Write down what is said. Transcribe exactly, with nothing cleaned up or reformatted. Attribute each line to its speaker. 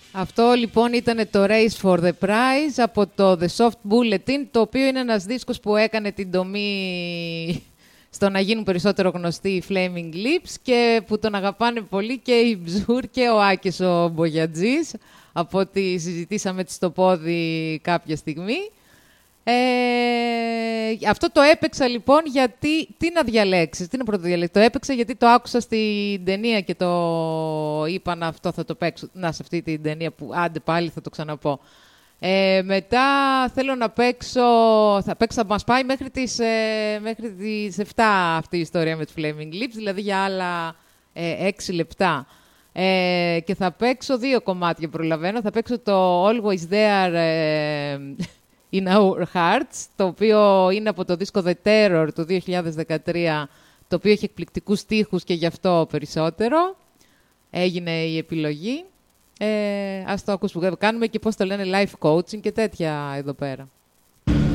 Speaker 1: Αυτό λοιπόν ήταν το Race for the Prize από το The Soft Bulletin, το οποίο είναι ένας δίσκος που έκανε την τομή στο να γίνουν περισσότερο γνωστοί οι Flaming Lips και που τον αγαπάνε πολύ και η Μπζούρ και ο Άκης ο Μπογιατζής, από ό,τι συζητήσαμε στο πόδι κάποια στιγμή. Ε, αυτό το έπαιξα λοιπόν γιατί, τι να διαλέξεις, τι να πρωτοδιαλέξεις. Το έπαιξα γιατί το άκουσα στην ταινία και το είπα να αυτό θα το παίξω, να σε αυτή την ταινία που άντε πάλι θα το ξαναπώ. Ε, μετά θέλω να παίξω, θα παίξω, μας πάει μέχρι τις, ε, μέχρι τις επτά αυτή η ιστορία με τους Flaming Lips, δηλαδή για άλλα ε, έξι λεπτά. Ε, και θα παίξω δύο κομμάτια, προλαβαίνω, θα παίξω το Always There... Ε, In Our Hearts, το οποίο είναι από το δίσκο The Terror του δύο χιλιάδες δεκατρία, το οποίο έχει εκπληκτικούς στίχους και γι' αυτό περισσότερο έγινε η επιλογή. Ε, ας το ακούσουμε. Κάνουμε και πώς το λένε life coaching και τέτοια εδώ πέρα.